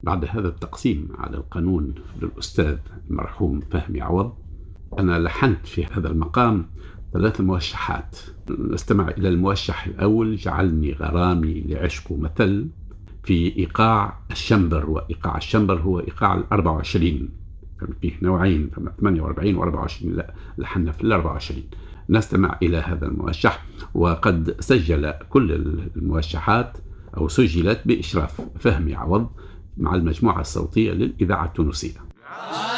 بعد هذا التقسيم على القانون للأستاذ المرحوم فهمي عوض، أنا لحنت في هذا المقام 3 موشحات. نستمع إلى الموشح الأول: جعلني غرامي لعشق مثل، في إيقاع الشمبر. وإيقاع الشمبر هو إيقاع 24، فيه نوعين، 48 و24، لا لحنا في 24. نستمع إلى هذا الموشح، وقد سجل كل الموشحات أو سجلت بإشراف فهمي عوض مع المجموعة الصوتية للإذاعة التونسية.